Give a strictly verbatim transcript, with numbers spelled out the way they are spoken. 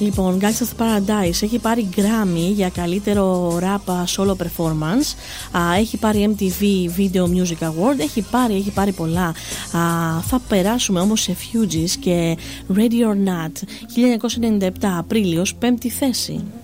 Λοιπόν, Gangsta's Paradise έχει πάρει Grammy για καλύτερο rap solo performance, α, έχει πάρει εμ τι βι Video Music Award, έχει πάρει, έχει πάρει πολλά. Α, θα περάσουμε όμως σε Fugees και Ready or Not, χίλια εννιακόσια ενενήντα επτά Απρίλιος, πέμπτη θέση.